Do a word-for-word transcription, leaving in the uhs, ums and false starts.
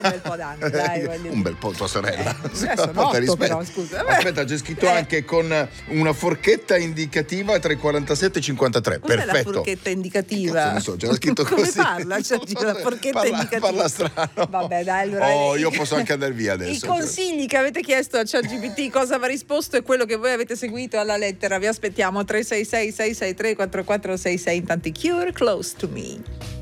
un bel po' d'anni, dai, voglio un bel po' tua sorella. Eh, eh, sono otto però, scusa. Aspetta, c'è scritto Eh. anche con una forchetta indicativa tra i quarantasette e i cinquantatré. Cos'è Perfetto. la forchetta indicativa? Cazzo ne so, c'era scritto Come così. parla? Cioè, la forchetta parla, indicativa. parla strano. Vabbè, dai, allora. Oh, i- io posso anche andare via adesso. I consigli che avete chiesto a ChatGPT, cosa va risposto e quello che voi avete seguito alla lettera. Vi aspettiamo tre sei sei sei sei tre quattro quattro sei sei. Intanto Cure, Close to Me.